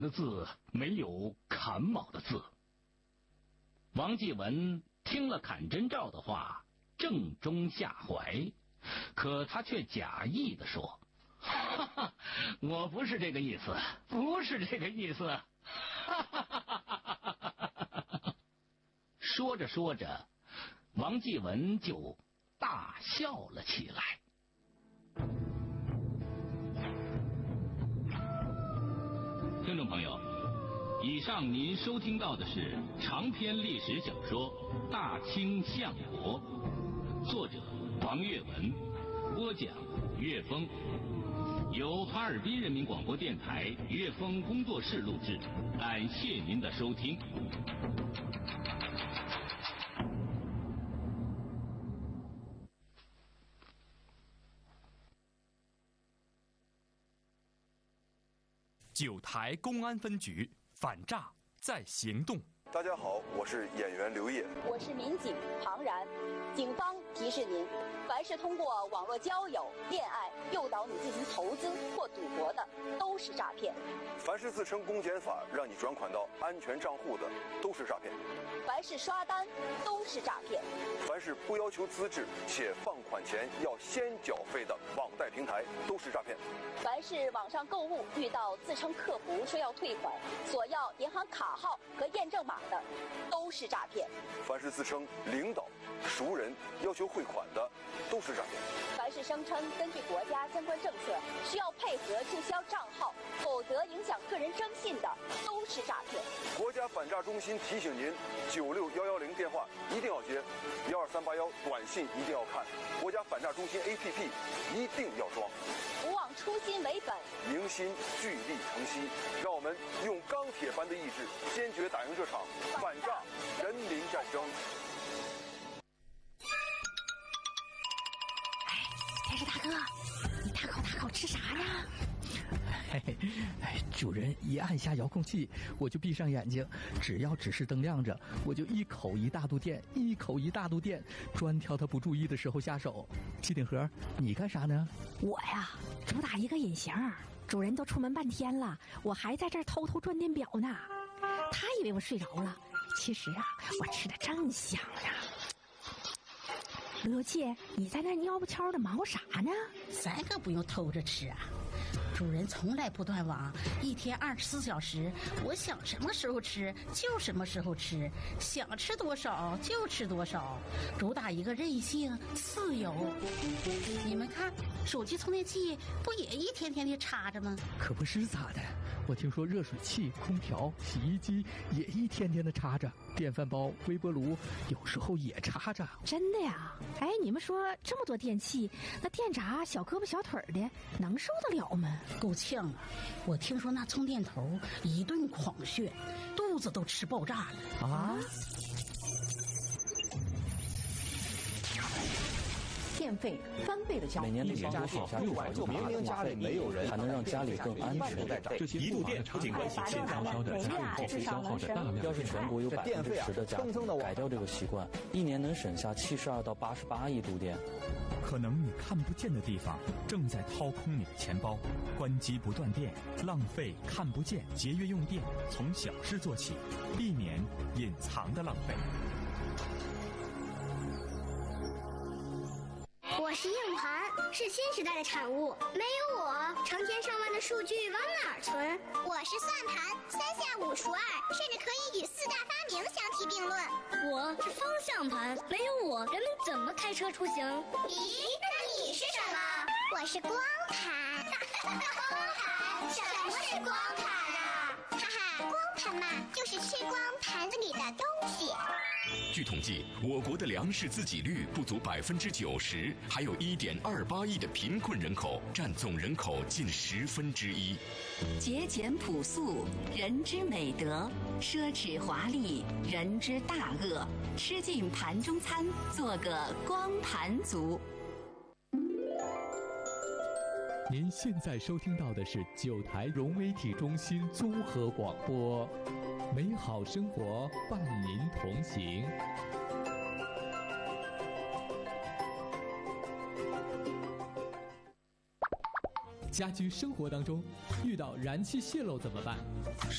的字没有砍卯的字。王继文听了砍真照的话，正中下怀，可他却假意地说：“哈哈，我不是这个意思，不是这个意思。”哈哈哈哈哈哈！说着说着，王继文就大笑了起来。听众朋友，以上您收听到的是长篇历史小说《大清相国》，作者王岳文，播讲岳峰，由哈尔滨人民广播电台岳峰工作室录制。感谢您的收听。 九台公安分局反诈在行动。 大家好，我是演员刘烨， 我是民警庞然。警方提示您，凡是通过网络交友、恋爱诱导你进行投资或赌博的，都是诈骗。 凡是自称公检法让你转款到安全账户的，都是诈骗。 凡是刷单，都是诈骗。 凡是不要求资质且放款前要先缴费的网贷平台，都是诈骗。 凡是网上购物遇到自称客服说要退款，索要银行卡号和验证码的，都是诈骗。 凡是自称领导、熟人要求汇款的，都是诈骗。 凡是声称根据国家相关政策需要配合注销账号，否则影响个人征信的，都是诈骗。 国家反诈中心提醒您：96110电话一定要接，12381短信一定要看，国家反诈中心 APP 一定要装。 不忘初心为本， 凝心聚力成溪，让我们用钢铁般的意志，坚决打赢这场反诈人民战争。 电视大哥，你大口吃啥呀？ 主人一按下遥控器，我就闭上眼睛，只要指示灯亮着，我就一口一大肚电，一口一大肚电，专挑他不注意的时候下手。七顶盒，你干啥呢？ 我呀，主打一个隐形，主人都出门半天了，我还在这儿偷转电表呢。他以为我睡着了，其实啊，我吃的正香呢。罗姐，你在那蔫不悄的忙活啥呢？ 咱可不用偷着吃啊，主人从来不断网，一天24小时，我想什么时候吃就什么时候吃，想吃多少就吃多少，主打一个任性自由。你们看，手机充电器不也一天天的插着吗？ 可不是咋的，我听说热水器、空调、洗衣机也一天天的插着，电饭煲、微波炉有时候也插着。 真的呀？哎，你们说这么多电器，那电闸小胳膊小腿的能受得了吗？ 够呛啊！我听说那充电头一顿狂炫，肚子都吃爆炸了啊！ 电费翻倍的交， 每年的家电6万就明明家里没有人，还能让家里更安全。 这些一度电不仅关系现在烧的家用电费消耗的大量。 要是全国有10%的家庭改掉这个习惯，一年能省下72到88亿度电。 可能你看不见的地方正在掏空你的钱包，关机不断电，浪费看不见，节约用电，从小事做起，避免隐藏的浪费。 我是硬盘，是新时代的产物。没有我，成千上万的数据往哪儿存？我是算盘，3下5除2，甚至可以与4大发明相提并论。 我是方向盘，没有我，人们怎么开车出行？ 咦，那你是什么？我是光盘。光盘？什么是光盘啊？哈哈，光盘嘛，就是吃光盘子里的东西。 据统计，我国的粮食自给率不足90%，还有1.28亿的贫困人口，占总人口近1/10。 节俭朴素，人之美德；奢侈华丽，人之大恶。吃尽盘中餐，做个光盘族。 您现在收听到的是9台融媒体中心综合广播，美好生活伴您同行。家居生活当中遇到燃气泄漏怎么办？